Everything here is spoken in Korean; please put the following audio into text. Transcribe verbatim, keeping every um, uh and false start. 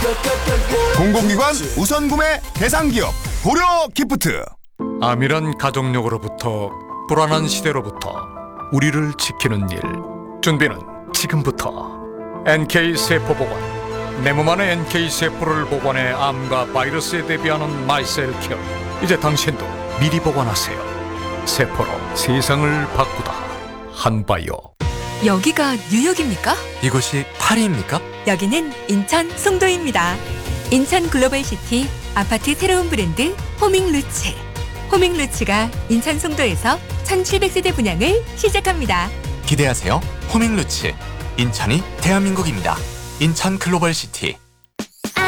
공공기관 우선 구매 대상 기업 고려 기프트. 암이란 가족력으로부터 불안한 시대로부터 우리를 지키는 일. 준비는 지금부터. 엔케이 세포보관. 내 몸 안에 엔케이 세포를 보관해 암과 바이러스에 대비하는 마이셀큐. 이제 당신도 미리 보관하세요. 세포로 세상을 바꾸다. 한바이오. 여기가 뉴욕입니까? 이곳이 파리입니까? 여기는 인천 송도입니다. 인천 글로벌시티 아파트 새로운 브랜드 호밍루츠. 호밍루츠가 인천 송도에서 천칠백 세대 분양을 시작합니다. 기대하세요. 호밍루츠. 인천이 대한민국입니다. 인천 글로벌시티.